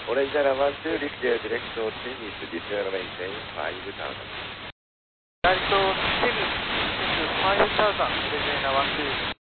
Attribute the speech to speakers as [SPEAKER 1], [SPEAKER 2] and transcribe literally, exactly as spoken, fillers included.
[SPEAKER 1] Oregana one two, lift your direct to Timmy's, descend maintain five thousand.
[SPEAKER 2] Direct to Timmy's, five thousand, Oregana one two.